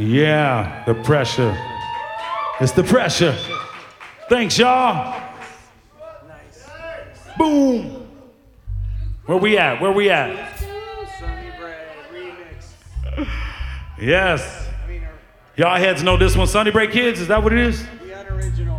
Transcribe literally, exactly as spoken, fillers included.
Yeah, the pressure. It's the pressure. Thanks, y'all. Nice. Boom. Where we at? Where we at? Sunny Bread remix. Yes. I mean, our, Y'all heads know this one. Sunny Break Kids, is that what it is? the unoriginal.